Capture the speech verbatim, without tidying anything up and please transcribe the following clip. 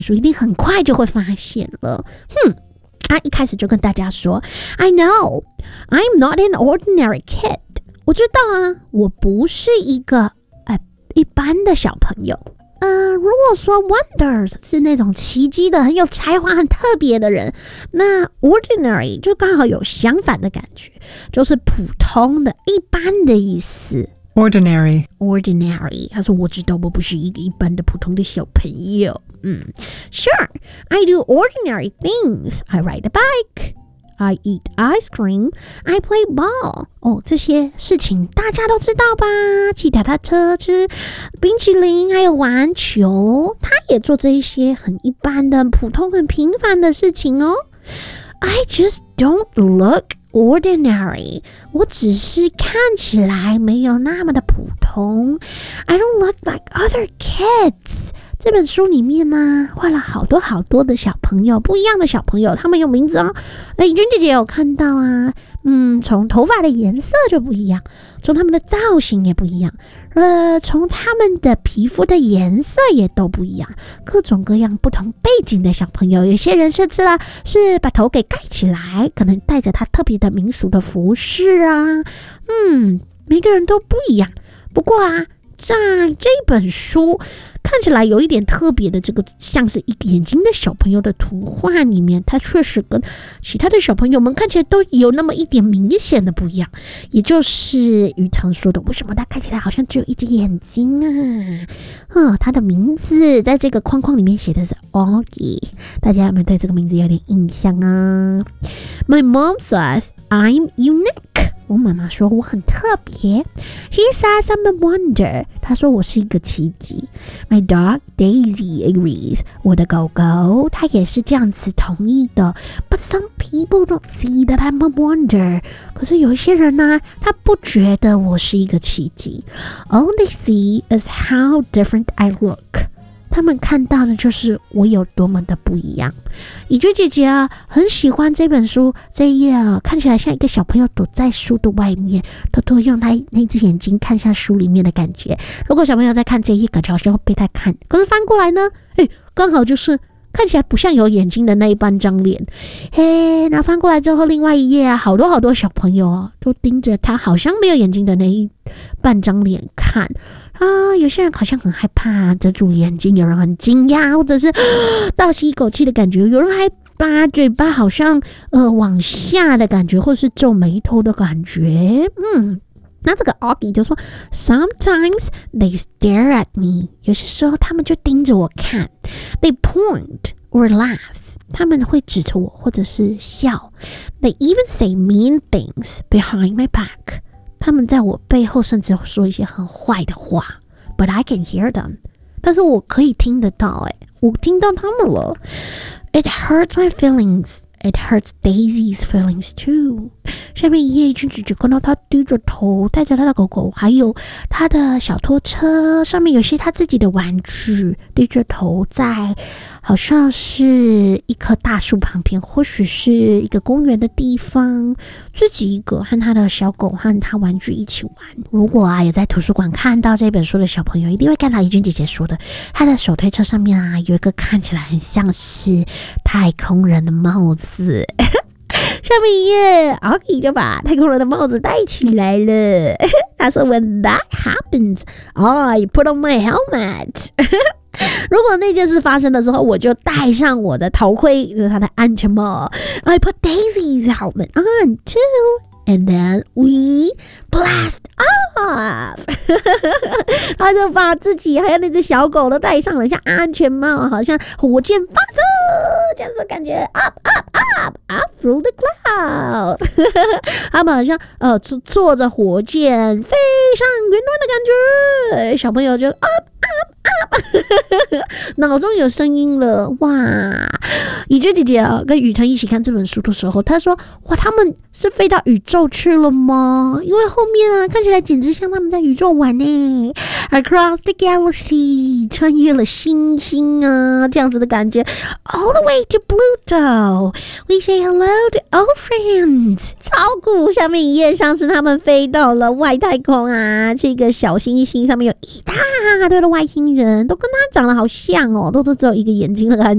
书一定很快就会发现了。哼，他一开始就跟大家说 I know, I'm not an ordinary kid. 我知道啊，我不是一个、呃、一般的小朋友。呃，如果说 wonders 是那种奇迹的、很有才华、很特别的人，那 ordinary 就刚好有相反的感觉，就是普通的、一般的意思。 Ordinary. Ordinary. 他说我知道我不是一个一般的普通的小朋友。嗯 Sure, I do ordinary things. I ride a bike. I eat ice cream. I play ball. 哦，这些事情大家都知道吧？骑脚踏车、吃冰淇淋，还有玩球。他也做这一些很一般的、普通、很平凡的事情哦。I just don't look ordinary. 我只是看起来没有那么的普通。I don't look like other kids.这本书里面呢，画了好多好多的小朋友，不一样的小朋友，他们有名字哦。那怡君姐姐有看到啊，嗯，从头发的颜色就不一样，从他们的造型也不一样，呃，从他们的皮肤的颜色也都不一样，各种各样不同背景的小朋友，有些人甚至啊是把头给盖起来，可能带着他特别的民俗的服饰啊，嗯，每个人都不一样。不过啊，在这本书看起来有一点特别的，这个像是一个眼睛的小朋友的图画里面，它确实跟其他的小朋友们看起来都有那么一点明显的不一样，也就是于腾说的，为什么他看起来好像只有一只眼睛啊？哦，他的名字在这个框框里面写的是 Augie， 大家有没有对这个名字有点印象啊？ My mom says I'm unique。我妈妈说我很特别。 She says I'm a wonder. 她说我是一个奇迹。 My dog Daisy agrees. 我的狗狗它也是这样子同意的。 But some people don't see that I'm a wonder. 可是有一些人呢、啊，他不觉得我是一个奇迹。 All they see is how different I look.他们看到的就是我有多么的不一样。怡君姐姐啊，很喜欢这本书这一页啊，看起来像一个小朋友躲在书的外面，偷偷用他那只眼睛看向书里面的感觉。如果小朋友在看这一页，感觉好像会被他看，可是翻过来呢，哎，刚好就是看起来不像有眼睛的那一半张脸。嘿，然后翻过来之后，另外一页啊，好多好多小朋友啊，都盯着他好像没有眼睛的那一半张脸看啊。有些人好像很害怕遮住眼睛，有人很惊讶，或者是倒吸一口气的感觉，有人还把嘴巴好像呃往下的感觉，或是皱眉头的感觉。嗯。那这个 Augie 就说 Sometimes they stare at me. 有些时候他们就盯着我看。 They point or laugh. 他们会指着我或者是笑。 They even say mean things behind my back. 他们在我背后甚至会说一些很坏的话。 But I can hear them. 但是我可以听得到诶，我听到他们了。 It hurts my feelings.It hurts Daisy's feelings too. 下面一页，君姐姐看到他低着头，带着他的狗狗，还有他的小拖车，上面有些他自己的玩具，低着头在，好像是一棵大树旁边，或许是一个公园的地方，自己一个和他的小狗和他玩具一起玩。如果啊，也在图书馆看到这本书的小朋友，一定会看到怡君姐姐说的，他的手推车上面啊，有一个看起来很像是太空人的帽子。下面一页 Augie 就把太空人的帽子戴起来了。他说 When that happens, I put on my helmet. 如果那件事发生的时候，我就戴上我的头盔，就是他的安全帽。 I put Daisy's helmet on too.And then we blast off. 他就把自己还有那只小狗都戴上了，像安全帽，好像火箭发射这样子的感觉。Up, up, up, up through the cloud. 他们好像呃坐着火箭飞上云端的感觉。小朋友就 up, up, up. 脑中有声音了，哇！ 以娟姐姐啊，跟雨腾一起看这本书的时候，她说：“哇，他们是飞到宇宙去了吗？因为后面啊，看起来简直像他们在宇宙玩呢 ，Across the galaxy， 穿越了星星啊，这样子的感觉 ，All the way to Pluto，we say hello to old friends， 超酷！下面一页像是他们飞到了外太空啊，这个小星星上面有一大堆的外星人，都跟他长得好像哦，都都只有一个眼睛的感觉。”